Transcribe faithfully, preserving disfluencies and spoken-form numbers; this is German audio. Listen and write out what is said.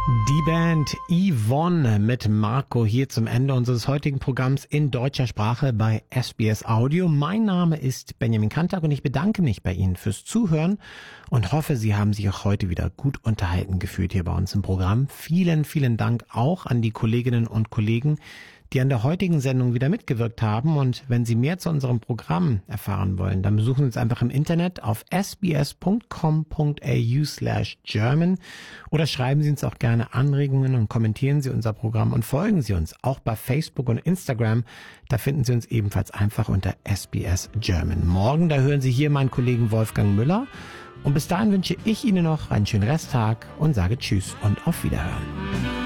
Die Band Yvonne mit Marco hier zum Ende unseres heutigen Programms in deutscher Sprache bei S B S Audio. Mein Name ist Benjamin Kantak und ich bedanke mich bei Ihnen fürs Zuhören und hoffe, Sie haben sich auch heute wieder gut unterhalten gefühlt hier bei uns im Programm. Vielen, vielen Dank auch an die Kolleginnen und Kollegen, die an der heutigen Sendung wieder mitgewirkt haben. Und wenn Sie mehr zu unserem Programm erfahren wollen, dann besuchen Sie uns einfach im Internet auf sbs.com.au slash German oder schreiben Sie uns auch gerne Anregungen und kommentieren Sie unser Programm und folgen Sie uns auch bei Facebook und Instagram. Da finden Sie uns ebenfalls einfach unter S B S German. Morgen, da hören Sie hier meinen Kollegen Wolfgang Müller. Und bis dahin wünsche ich Ihnen noch einen schönen Resttag und sage Tschüss und auf Wiederhören.